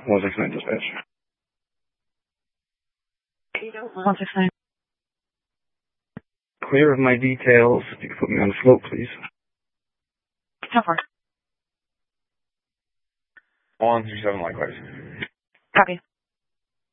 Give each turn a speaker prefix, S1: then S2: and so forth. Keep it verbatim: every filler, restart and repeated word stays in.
S1: one six nine dispatch.
S2: one six nine.
S1: Clear of my details. If you could put me on the float, please.
S2: ten four.
S1: one three seven likewise.
S2: Copy.